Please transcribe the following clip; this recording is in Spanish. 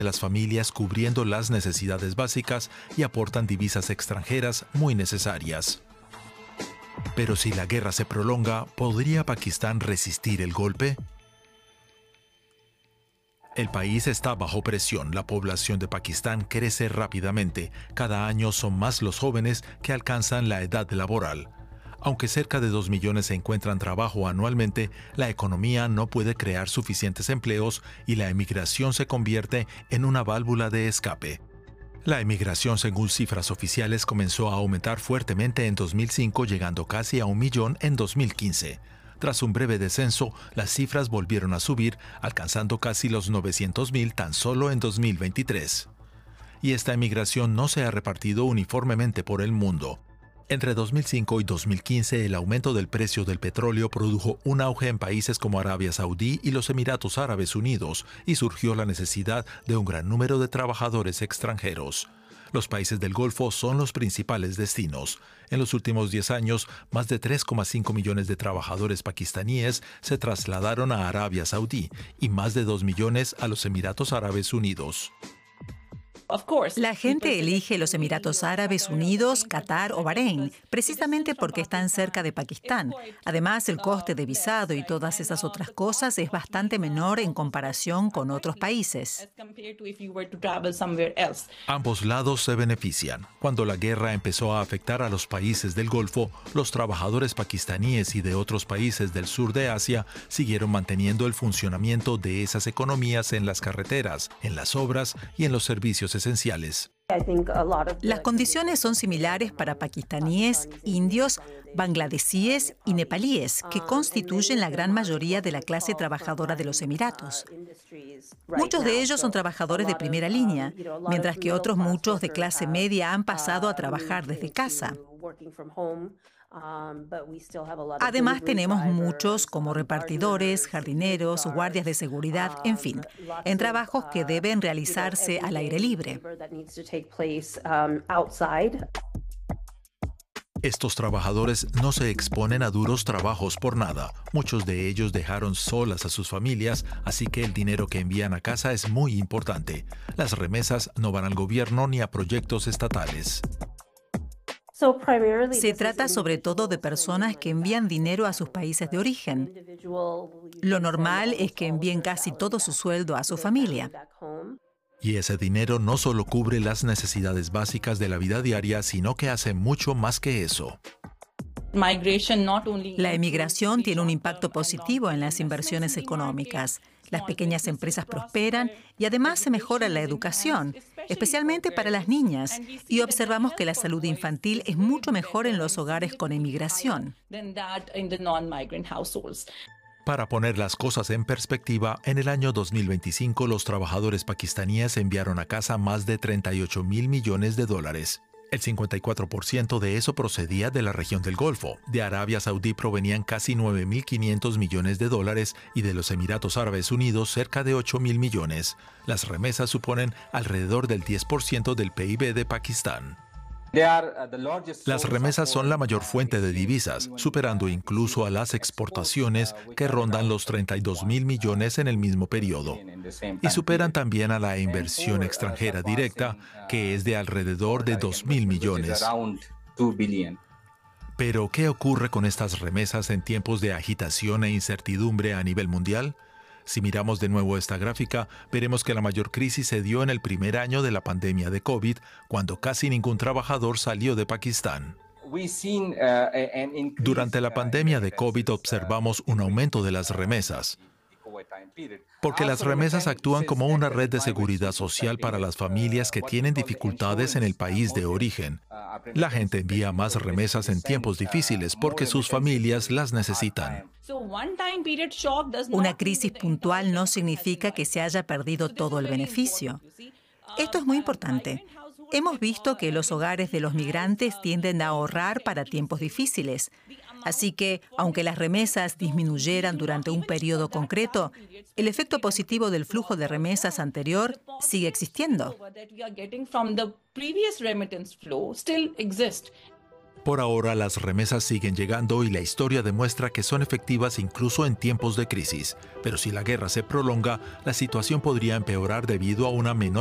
de las familias cubriendo las necesidades básicas y aportan divisas extranjeras muy necesarias. Pero si la guerra se prolonga, ¿podría Pakistán resistir el golpe? El país está bajo presión. La población de Pakistán crece rápidamente. Cada año son más los jóvenes que alcanzan la edad laboral. Aunque cerca de 2 millones se encuentran trabajo anualmente, la economía no puede crear suficientes empleos y la emigración se convierte en una válvula de escape. La emigración, según cifras oficiales, comenzó a aumentar fuertemente en 2005, llegando casi a 1 millón en 2015. Tras un breve descenso, las cifras volvieron a subir, alcanzando casi los 900.000 tan solo en 2023. Y esta emigración no se ha repartido uniformemente por el mundo. Entre 2005 y 2015, el aumento del precio del petróleo produjo un auge en países como Arabia Saudí y los Emiratos Árabes Unidos, y surgió la necesidad de un gran número de trabajadores extranjeros. Los países del Golfo son los principales destinos. En los últimos 10 años, más de 3,5 millones de trabajadores pakistaníes se trasladaron a Arabia Saudí y más de 2 millones a los Emiratos Árabes Unidos. La gente elige los Emiratos Árabes Unidos, Qatar o Bahrein, precisamente porque están cerca de Pakistán. Además, el coste de visado y todas esas otras cosas es bastante menor en comparación con otros países. Ambos lados se benefician. Cuando la guerra empezó a afectar a los países del Golfo, los trabajadores pakistaníes y de otros países del sur de Asia siguieron manteniendo el funcionamiento de esas economías en las carreteras, en las obras y en los servicios esenciales. Las condiciones son similares para pakistaníes, indios, bangladesíes y nepalíes, que constituyen la gran mayoría de la clase trabajadora de los Emiratos. Muchos de ellos son trabajadores de primera línea, mientras que otros muchos de clase media han pasado a trabajar desde casa. Además, tenemos muchos como repartidores, jardineros, guardias de seguridad, en fin, en trabajos que deben realizarse al aire libre. Estos trabajadores no se exponen a duros trabajos por nada. Muchos de ellos dejaron solas a sus familias, así que el dinero que envían a casa es muy importante. Las remesas no van al gobierno ni a proyectos estatales. Se trata sobre todo de personas que envían dinero a sus países de origen. Lo normal es que envíen casi todo su sueldo a su familia. Y ese dinero no solo cubre las necesidades básicas de la vida diaria, sino que hace mucho más que eso. La emigración tiene un impacto positivo en las inversiones económicas. Las pequeñas empresas prosperan y además se mejora la educación, especialmente para las niñas, y observamos que la salud infantil es mucho mejor en los hogares con emigración. Para poner las cosas en perspectiva, en el año 2025 los trabajadores pakistaníes enviaron a casa más de 38.000 millones de dólares. El 54% de eso procedía de la región del Golfo. De Arabia Saudí provenían casi 9.500 millones de dólares y de los Emiratos Árabes Unidos cerca de 8.000 millones. Las remesas suponen alrededor del 10% del PIB de Pakistán. Las remesas son la mayor fuente de divisas, superando incluso a las exportaciones que rondan los 32.000 millones en el mismo periodo. Y superan también a la inversión extranjera directa, que es de alrededor de 2.000 millones. Pero, ¿qué ocurre con estas remesas en tiempos de agitación e incertidumbre a nivel mundial? Si miramos de nuevo esta gráfica, veremos que la mayor crisis se dio en el primer año de la pandemia de COVID, cuando casi ningún trabajador salió de Pakistán. Durante la pandemia de COVID observamos un aumento de las remesas, porque las remesas actúan como una red de seguridad social para las familias que tienen dificultades en el país de origen. La gente envía más remesas en tiempos difíciles porque sus familias las necesitan. Una crisis puntual no significa que se haya perdido todo el beneficio. Esto es muy importante. Hemos visto que los hogares de los migrantes tienden a ahorrar para tiempos difíciles. Así que, aunque las remesas disminuyeran durante un periodo concreto, el efecto positivo del flujo de remesas anterior sigue existiendo. Por ahora, las remesas siguen llegando y la historia demuestra que son efectivas incluso en tiempos de crisis. Pero si la guerra se prolonga, la situación podría empeorar debido a una menor